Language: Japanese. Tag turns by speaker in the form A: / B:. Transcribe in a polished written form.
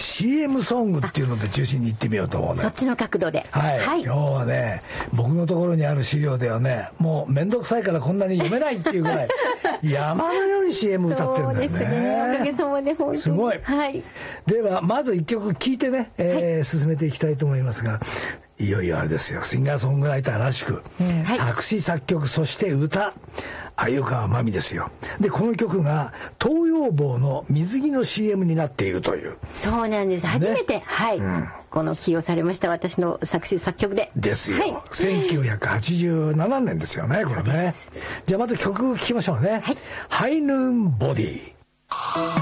A: CM ソングっていうので中心に行ってみようと思うね。
B: そっちの角度で。
A: はい。今日はね、僕のところにある資料ではね、もうめんどくさいからこんなに読めないっていうぐらい、山のように CM 歌ってるんだよね。
B: そうですね。おかげさまで本当に。
A: すごい。
B: はい。
A: では、まず一曲聴いてね、進めていきたいと思いますが、いよいよあれですよ、シンガーソングライターらしく、作詞作曲、そして歌、鮎川真美ですよ。で、この曲が東洋坊の水着の CM になっているという。
B: そうなんです。初めて、はい、この起用されました、私の作詞作曲で。
A: ですよ。1987年ですよね、これね。じゃあまず曲聴きましょうね。ハイヌーンボディ。